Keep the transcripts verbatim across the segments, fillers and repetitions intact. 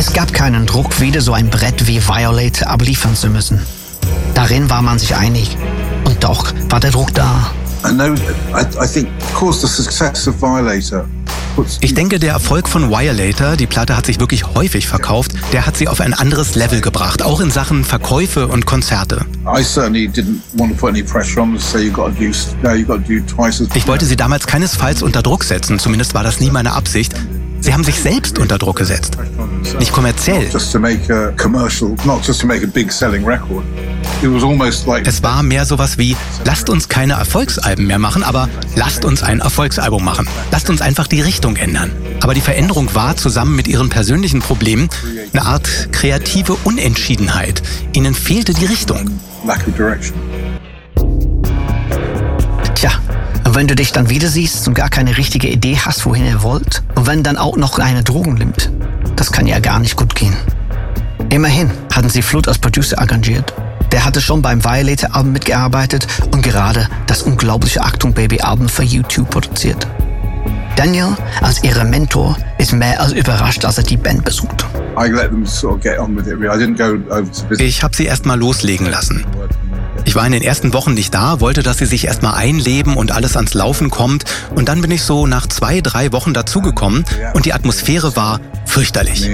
Es gab keinen Druck, wieder so ein Brett wie Violator abliefern zu müssen. Darin war man sich einig. Und doch war der Druck da. Ich denke, der Erfolg von Violator, die Platte hat sich wirklich häufig verkauft, der hat sie auf ein anderes Level gebracht, auch in Sachen Verkäufe und Konzerte. Ich wollte sie damals keinesfalls unter Druck setzen, zumindest war das nie meine Absicht. Sie haben sich selbst unter Druck gesetzt, nicht kommerziell. Es war mehr sowas wie, lasst uns keine Erfolgsalben mehr machen, aber lasst uns ein Erfolgsalbum machen. Lasst uns einfach die Richtung ändern. Aber die Veränderung war, zusammen mit ihren persönlichen Problemen, eine Art kreative Unentschiedenheit. Ihnen fehlte die Richtung. Tja, und wenn du dich dann wieder siehst und gar keine richtige Idee hast, wohin ihr wollt, und wenn dann auch noch eine Drogen nimmt, das kann ja gar nicht gut gehen. Immerhin hatten sie Flood als Producer engagiert. Der hatte schon beim Violator-Album mitgearbeitet und gerade das unglaubliche Achtung Baby-Album für YouTube produziert. Daniel als ihrer Mentor ist mehr als überrascht, als er die Band besucht. Ich habe sie erst mal loslegen lassen. Ich war in den ersten Wochen nicht da, wollte, dass sie sich erstmal einleben und alles ans Laufen kommt. Und dann bin ich so nach zwei, drei Wochen dazugekommen und die Atmosphäre war fürchterlich.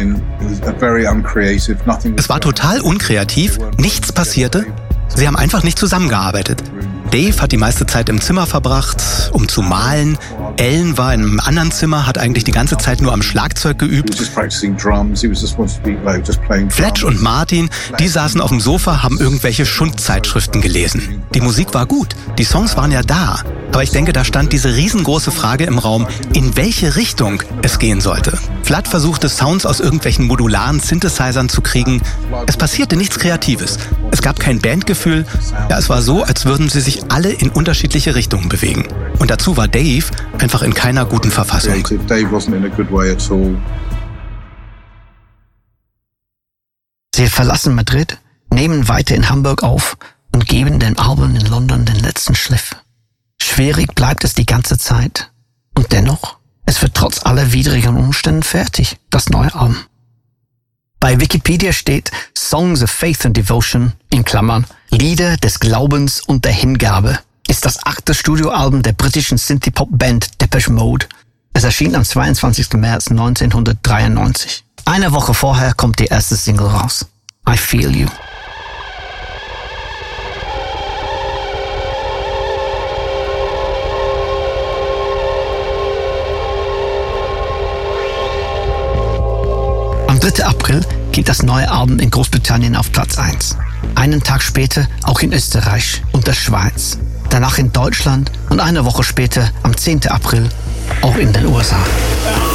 Es war total unkreativ, nichts passierte. Sie haben einfach nicht zusammengearbeitet. Dave hat die meiste Zeit im Zimmer verbracht, um zu malen. Ellen war in einem anderen Zimmer, hat eigentlich die ganze Zeit nur am Schlagzeug geübt. Fletch und Martin, die saßen auf dem Sofa, haben irgendwelche Schundzeitschriften gelesen. Die Musik war gut, die Songs waren ja da. Aber ich denke, da stand diese riesengroße Frage im Raum, in welche Richtung es gehen sollte. Flood versuchte, Sounds aus irgendwelchen modularen Synthesizern zu kriegen. Es passierte nichts Kreatives. Es gab kein Bandgefühl. Ja, es war so, als würden sie sich alle in unterschiedliche Richtungen bewegen. Und dazu war Dave einfach in keiner guten Verfassung. Sie verlassen Madrid, nehmen weiter in Hamburg auf und geben dem Album in London den letzten Schliff. Schwierig bleibt es die ganze Zeit. Und dennoch, es wird trotz aller widrigen Umständen fertig, das neue Album. Bei Wikipedia steht Songs of Faith and Devotion, in Klammern, Lieder des Glaubens und der Hingabe, ist das achte Studioalbum der britischen Synthie-Pop-Band Depeche Mode. Es erschien am zweiundzwanzigsten März neunzehnhundertdreiundneunzig. Eine Woche vorher kommt die erste Single raus, I Feel You. Am dritten April geht das neue Album in Großbritannien auf Platz eins. Einen Tag später auch in Österreich und der Schweiz. Danach in Deutschland und eine Woche später, am zehnten April, auch in den U S A.